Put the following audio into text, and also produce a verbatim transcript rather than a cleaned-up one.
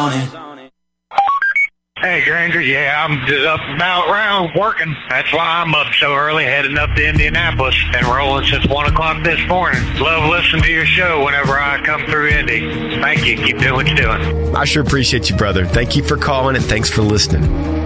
on it. Hey, Granger, yeah, I'm just up and about around working. That's why I'm up so early, heading up to Indianapolis and rolling since one o'clock this morning. Love listening to your show whenever I come through Indy. Thank you. Keep doing what you're doing. I sure appreciate you, brother. Thank you for calling and thanks for listening.